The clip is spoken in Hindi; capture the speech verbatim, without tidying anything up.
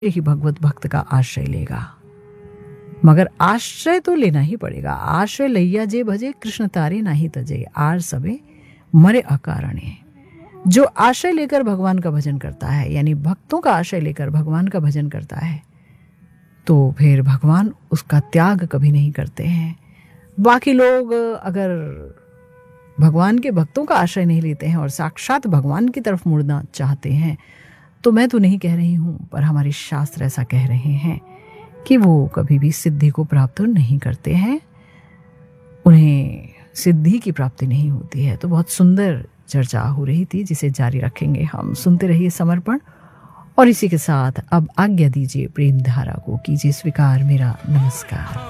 ही भगवत भक्त का आश्रय लेगा। मगर आश्रय तो लेना ही पड़ेगा। आश्रय लैया जे भजे कृष्ण तारे नाही तजे, आर सबे मरे अकारणे। जो आश्रय लेकर भगवान का भजन करता है, यानी भक्तों का आश्रय लेकर भगवान का भजन करता है, तो फिर भगवान उसका त्याग कभी नहीं करते हैं। बाकी लोग अगर भगवान के भक्तों का आश्रय नहीं लेते हैं और साक्षात भगवान की तरफ मुड़ना चाहते हैं, तो मैं तो नहीं कह रही हूँ, पर हमारे शास्त्र ऐसा कह रहे हैं कि वो कभी भी सिद्धि को प्राप्त नहीं करते हैं, उन्हें सिद्धि की प्राप्ति नहीं होती है। तो बहुत सुंदर चर्चा हो रही थी, जिसे जारी रखेंगे हम। सुनते रहिए समर्पण, और इसी के साथ अब आज्ञा दीजिए, प्रेम धारा को कीजिए स्वीकार। मेरा नमस्कार।